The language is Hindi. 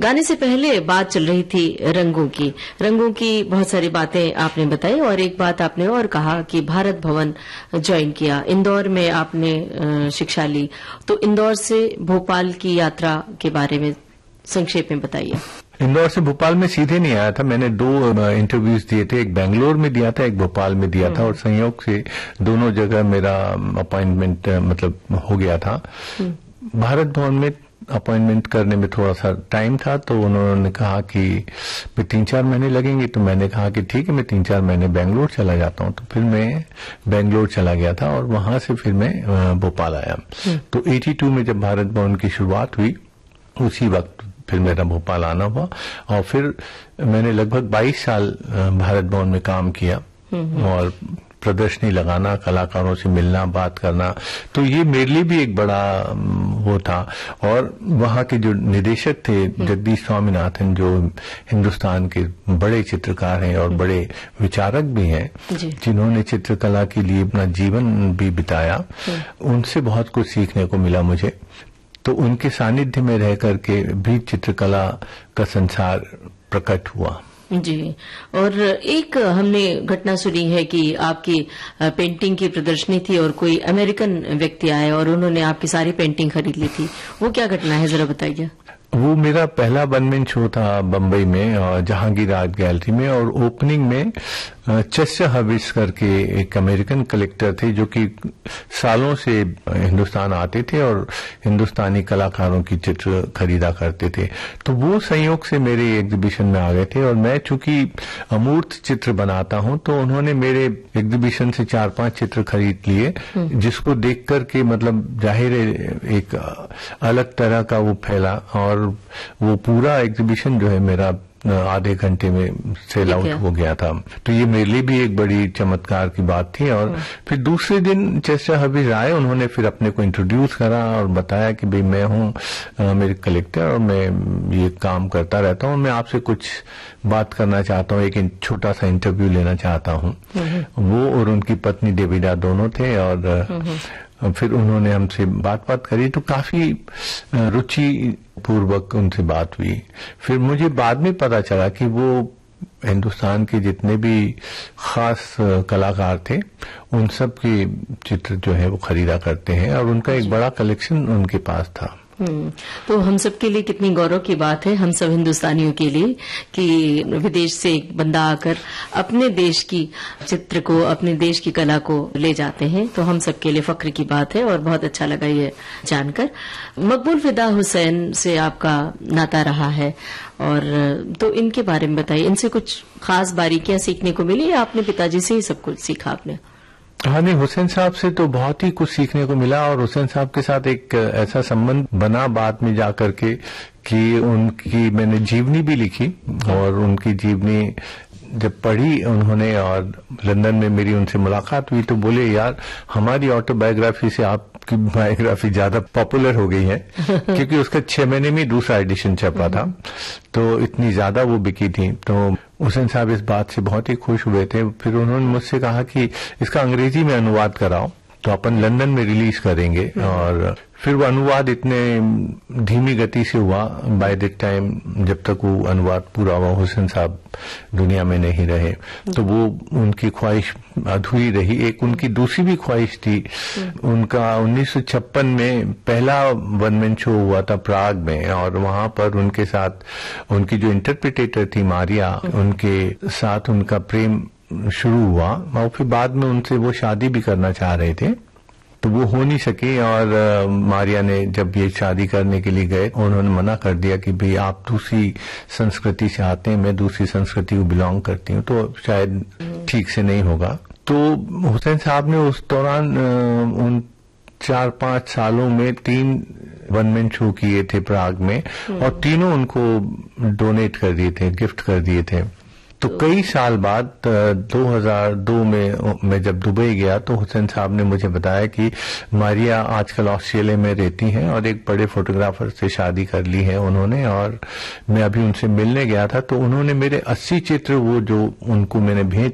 गाने से पहले बात चल रही थी रंगों की बहुत सारी बातें आपने बताई और एक बात आपने और कहा कि भारत भवन ज्वाइन किया, इंदौर में आपने शिक्षा ली। तो इंदौर से भोपाल की यात्रा के बारे में संक्षेप में बताइए। इंदौर से भोपाल में सीधे नहीं आया था, मैंने 2 इंटरव्यूज दिए थे, एक बेंगलोर में दिया था, एक भोपाल में दिया था और संयोग से दोनों जगह मेरा अपॉइंटमेंट मतलब हो गया था। भारत भवन में अपॉइंटमेंट करने में थोड़ा सा टाइम था, तो उन्होंने कहा कि 3-4 महीने लगेंगे, तो मैंने कहा कि ठीक है, मैं 3-4 महीने बेंगलोर चला जाता हूँ। तो फिर मैं बेंगलोर चला गया था और वहां से फिर मैं भोपाल आया। तो 82 में जब भारत भवन की शुरुआत हुई उसी वक्त फिर मेरा भोपाल आना हुआ और फिर मैंने लगभग 22 साल भारत भवन में काम किया और प्रदर्शनी लगाना, कलाकारों से मिलना, बात करना, तो ये मेरे लिए भी एक बड़ा वो था। और वहाँ के जो निदेशक थे जगदीश स्वामीनाथन, जो हिंदुस्तान के बड़े चित्रकार हैं और बड़े विचारक भी हैं, जिन्होंने चित्रकला के लिए अपना जीवन भी बिताया, उनसे बहुत कुछ सीखने को मिला मुझे। तो उनके सानिध्य में रह करके भी चित्रकला का संसार प्रकट हुआ। जी, और एक हमने घटना सुनी है कि आपकी पेंटिंग की प्रदर्शनी थी और कोई अमेरिकन व्यक्ति आए और उन्होंने आपकी सारी पेंटिंग खरीद ली थी। वो क्या घटना है, जरा बताइए। वो मेरा पहला वन मैन शो था बम्बई में और जहांगीर आर्ट गैलरी में, और ओपनिंग में चेस्टर हर्विट्ज करके एक अमेरिकन कलेक्टर थे जो कि सालों से हिंदुस्तान आते थे और हिंदुस्तानी कलाकारों की चित्र खरीदा करते थे। तो वो संयोग से मेरे एग्जीबिशन में आ गए थे और मैं चूंकि अमूर्त चित्र बनाता हूं, तो उन्होंने मेरे एग्जीबिशन से 4-5 चित्र खरीद लिए, जिसको देख करके मतलब जाहिर है एक अलग तरह का वो फैला और वो पूरा एग्जीबिशन जो है मेरा आधे घंटे में सेल आउट हो गया था। तो ये मेरे लिए भी एक बड़ी चमत्कार की बात थी। और फिर दूसरे दिन चेस्टर हर्विट्ज आए, उन्होंने फिर अपने को इंट्रोड्यूस करा और बताया कि भाई मैं हूँ मेरे कलेक्टर और मैं ये काम करता रहता हूँ, मैं आपसे कुछ बात करना चाहता हूँ, एक छोटा सा इंटरव्यू लेना चाहता हूँ। वो और उनकी पत्नी डेविडा दोनों थे और फिर उन्होंने हमसे बात करी, तो काफी रुचि पूर्वक उनसे बात हुई। फिर मुझे बाद में पता चला कि वो हिंदुस्तान के जितने भी खास कलाकार थे उन सब के चित्र जो है वो खरीदा करते हैं और उनका एक बड़ा कलेक्शन उनके पास था। तो हम सब के लिए कितनी गौरव की बात है, हम सब हिंदुस्तानियों के लिए, कि विदेश से एक बंदा आकर अपने देश की चित्र को, अपने देश की कला को ले जाते हैं। तो हम सब के लिए फक्र की बात है और बहुत अच्छा लगा ये जानकर। मकबूल फिदा हुसैन से आपका नाता रहा है, और तो इनके बारे में बताइए, इनसे कुछ खास बारीकियां सीखने को मिली या आपने पिताजी से ही सब कुछ सीखा आपने? हाँ नहीं, हुसैन साहब से तो बहुत ही कुछ सीखने को मिला और हुसैन साहब के साथ एक ऐसा संबंध बना बाद में जाकर के कि उनकी मैंने जीवनी भी लिखी और उनकी जीवनी जब पढ़ी उन्होंने और लंदन में मेरी उनसे मुलाकात हुई, तो बोले यार हमारी ऑटोबायोग्राफी से आपकी बायोग्राफी ज्यादा पॉपुलर हो गई है क्योंकि उसका 6 महीने में दूसरा एडिशन छपा था, तो इतनी ज्यादा वो बिकी थी। तो हुसैन साहब इस बात से बहुत ही खुश हुए थे। फिर उन्होंने मुझसे कहा कि इसका अंग्रेजी में अनुवाद कराओ, तो अपन लंदन में रिलीज करेंगे। और फिर वो अनुवाद इतने धीमी गति से हुआ, बाय द टाइम जब तक वो अनुवाद पूरा हुआ हुसैन साहब दुनिया में नहीं रहे, तो वो उनकी ख्वाहिश अधूरी रही। एक उनकी दूसरी भी ख्वाहिश थी, उनका 1956 में पहला वन मैन शो हुआ था प्राग में और वहां पर उनके साथ उनकी जो इंटरप्रिटेटर थी मारिया, उनके साथ उनका प्रेम शुरू हुआ और फिर बाद में उनसे वो शादी भी करना चाह रहे थे, तो वो हो नहीं सकी। और मारिया ने जब ये शादी करने के लिए गए, उन्होंने मना कर दिया कि भाई आप दूसरी संस्कृति से आते हैं, मैं दूसरी संस्कृति को बिलोंग करती हूँ, तो शायद ठीक से नहीं होगा। तो हुसैन साहब ने उस दौरान उन 4-5 सालों में 3 वन मैन शो किए थे प्राग में और तीनों उनको डोनेट कर दिए थे, गिफ्ट कर दिए थे। तो कई साल बाद 2002 में मैं जब दुबई गया तो हुसैन साहब ने मुझे बताया कि मारिया आजकल ऑस्ट्रेलिया में रहती हैं और एक बड़े फोटोग्राफर से शादी कर ली है उन्होंने, और मैं अभी उनसे मिलने गया था, तो उन्होंने मेरे 80 चित्र वो जो उनको मैंने भेज